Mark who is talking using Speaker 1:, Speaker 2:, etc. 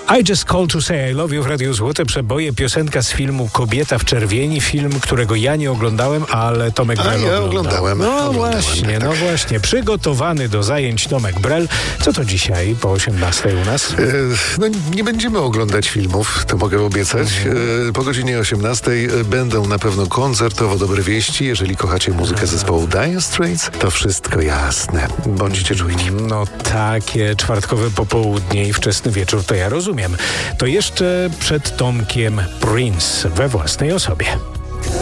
Speaker 1: I Just Call to Say I Love You w Radiu Złote Przeboje, piosenka z filmu Kobieta w czerwieni, film, którego ja nie oglądałem, ale Tomek Brel
Speaker 2: oglądałem.
Speaker 1: No właśnie, przygotowany do zajęć Tomek Brel. Co to dzisiaj po 18 u nas?
Speaker 2: Nie będziemy oglądać filmów, to mogę obiecać. Po godzinie 18 będą na pewno koncertowo dobre wieści. Jeżeli kochacie muzykę zespołu Dire Straits, to wszystko jasne. Bądźcie czujni.
Speaker 1: No takie czwartkowe popołudnie i wczesny wieczór, to ja rozumiem. To jeszcze przed Tomkiem Prince we własnej osobie.